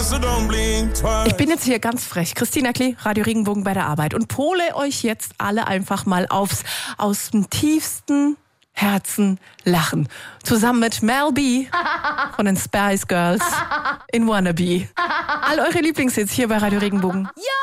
Ich bin jetzt hier ganz frech. Christina Klee, Radio Regenbogen bei der Arbeit und pole euch jetzt alle einfach mal aus dem tiefsten Herzen lachen. Zusammen mit Mel B von den Spice Girls in Wannabe. All eure Lieblingshits hier bei Radio Regenbogen. Ja!